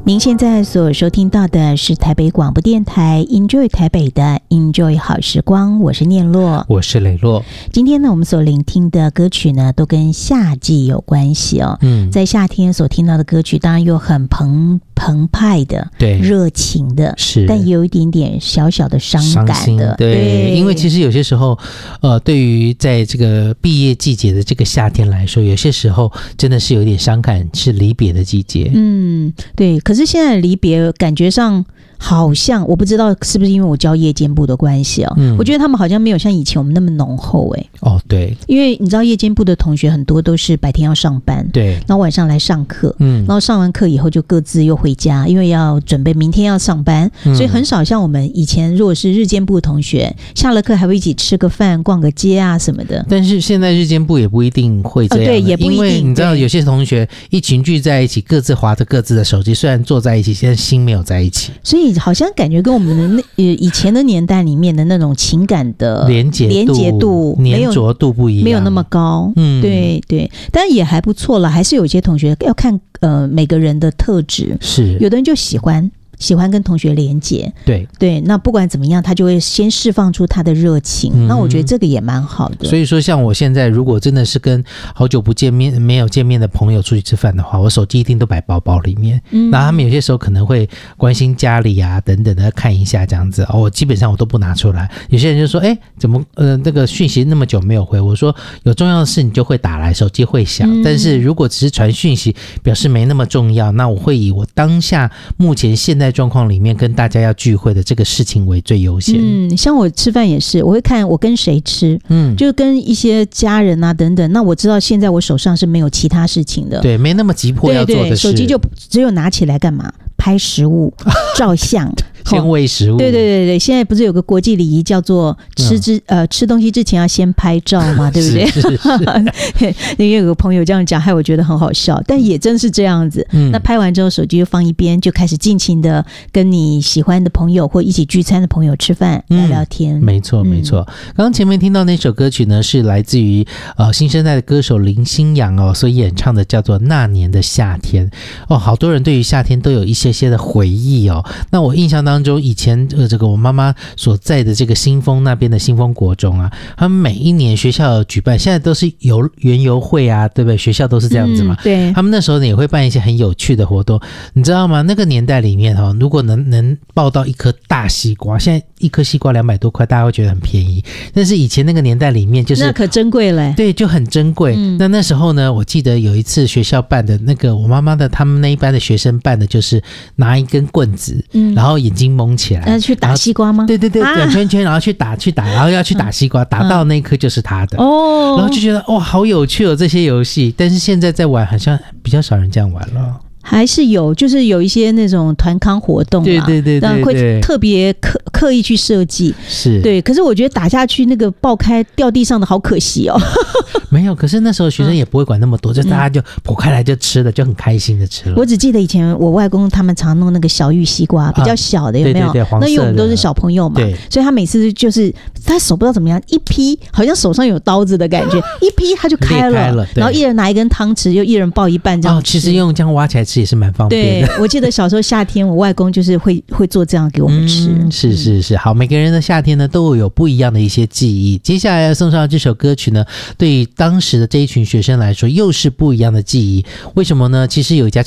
您现在所收听到的是台北广播电台 Enjoy 台北的 Enjoy 好时光，我是念洛， 我是磊洛。 今天呢，我们所聆听的歌曲呢，都跟夏季有关系哦。在夏天所听到的歌曲，当然又很澎湃的，对，热情的，是，但也有一点点小小的伤感的， 对，因为其实有些时候，对于在这个毕业季节的这个夏天来说，有些时候真的是有点伤感，是离别的季节。 对。可是现在离别感觉上好像，我不知道是不是因为我教夜间部的关系哦，我觉得他们好像没有像以前我们那么浓厚对， 因为你知道夜间部的同学很多都是白天要上班，对，然后晚上来上课，然后上完课以后就各自又回家，因为要准备明天要上班，所以很少像我们以前如果是日间部的同学，下了课还会一起吃个饭、逛个街啊什么的。 但是现在日间部也不一定会这样， 对，也不一定， 因为你知道有些同学一群聚在一起，各自滑着各自的手机，虽然坐在一起，现在心没有在一起， 所以好像感觉跟我们的以前的年代里面的那种情感的连结度、 粘着度不一样， 没有那么高。对，但也还不错了。还是有些同学要看每个人的特质，是有的人就喜欢跟同学连结，对，那不管怎么样，他就会先释放出他的热情，那我觉得这个也蛮好的。 所以说，像我现在如果真的是跟好久不见面、没有见面的朋友出去吃饭的话，我手机一定都摆包包里面。然后他们有些时候可能会关心家里啊等等的看一下这样子，我基本上我都不拿出来。有些人就说：“怎么那个讯息那么久没有回？”我说：“有重要的事你就会打来，手机会响。但是如果只是传讯息，表示没那么重要，那我会以我当下目前现在状况里面跟大家要聚会的这个事情为最优先。 像我吃饭也是，我会看我跟谁吃，就跟一些家人啊等等。那我知道现在我手上是没有其他事情的， 对，没那么急迫要做的事， 对，手机就只有拿起来干嘛？拍食物、照相。 先喂食物， 对，现在不是有个国际礼仪叫做吃东西之前要先拍照嘛，对不对？是因为有个朋友这样讲，害我觉得很好笑，但也真是这样子。那拍完之后，手机就放一边，就开始尽情的跟你喜欢的朋友或一起聚餐的朋友吃饭、聊聊天。 没错。刚刚前面听到那首歌曲呢，是来自于新生代的歌手林心阳所演唱的，叫做《那年的夏天》。好多人对于夏天都有一些的回忆那我印象当中，以前这个我妈妈所在的这个新丰那边的新丰国中啊，他们每一年学校举办，现在都是园游会啊，对不对？学校都是这样子嘛。对，他们那时候呢也会办一些很有趣的活动，你知道吗？那个年代里面如果能抱到一颗大西瓜，现在一颗西瓜200多块，大家会觉得很便宜，但是以前那个年代里面就是那可珍贵了， 对，就很珍贵。那时候呢，我记得有一次学校办的那个，我妈妈的他们那一班的学生办的就是拿一根棍子，然后眼睛蒙起来， 去打西瓜吗？ 对，转圈圈，然后去打，然后要去打西瓜，打到那一颗就是他的然后就觉得哇，好有趣这些游戏。但是现在在玩，好像比较少人这样玩了。 还是有，就是有一些那种团康活动啦，对，会特别刻意去设计，是对。可是我觉得打下去那个爆开掉地上的好可惜没有，可是那时候学生也不会管那么多，就大家就剖开来就吃了，就很开心的吃了。 我只记得以前我外公他们常弄那个小玉西瓜，比较小的，有没有？对，黄色的。那因为我们都是小朋友嘛，所以他每次就是他手不知道怎么样，一劈好像手上有刀子的感觉，一劈他就开了，然后一人拿一根汤匙，又一人抱一半这样吃。 其实用这样挖起来吃也是蛮方便的。 对，我记得小时候夏天，我外公就是会做这样给我们吃。 是，好，每个人的夏天呢都有不一样的一些记忆。接下来要送上这首歌曲呢，对于当时的这一群学生来说，又是不一样的记忆。为什么呢？其实有一家